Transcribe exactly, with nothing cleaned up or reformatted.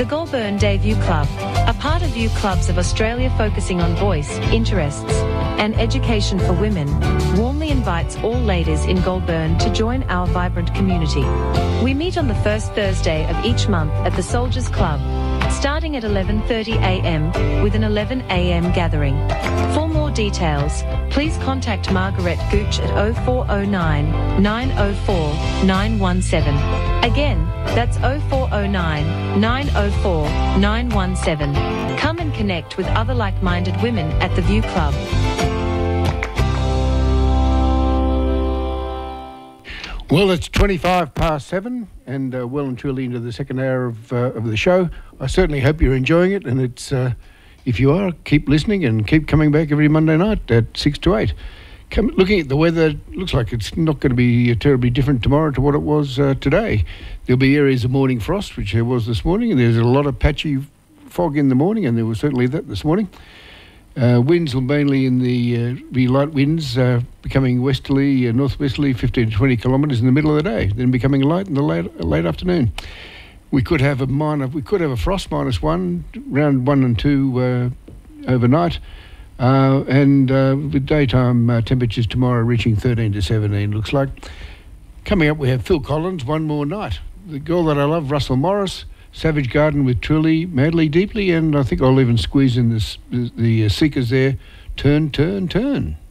Goulburn Day View Club, a part of View Clubs of Australia focusing on voice, interests and education for women, warmly invites all ladies in Goulburn to join our vibrant community. We meet on the first Thursday of each month at the Soldiers Club, starting at eleven thirty a m with an eleven a m gathering. For more details, please contact Margaret Gooch at oh four oh nine, nine oh four, nine one seven. Again, that's oh four oh nine, nine oh four, nine one seven. Come and connect with other like-minded women at the View Club. Well, it's twenty-five past seven and uh, well and truly into the second hour of, uh, of the show. I certainly hope you're enjoying it, and it's uh, if you are, keep listening and keep coming back every Monday night at six to eight. Come, looking at the weather, looks like it's not going to be uh, terribly different tomorrow to what it was uh, today. There'll be areas of morning frost, which there was this morning, and there's a lot of patchy fog in the morning, and there was certainly that this morning. Uh, winds will mainly in the uh, be light winds, uh, becoming westerly, uh, northwesterly, fifteen to twenty kilometres in the middle of the day, then becoming light in the late late afternoon. We could have a minor, we could have a frost minus one, round one and two uh, overnight, uh, and uh, with daytime uh, temperatures tomorrow reaching thirteen to seventeen. Looks like. Coming up, we have Phil Collins, One More Night. The girl that I love, Russell Morris. Savage Garden with Truly, Madly, Deeply, and I think I'll even squeeze in this, the, the uh, Seekers there. Turn, turn, turn.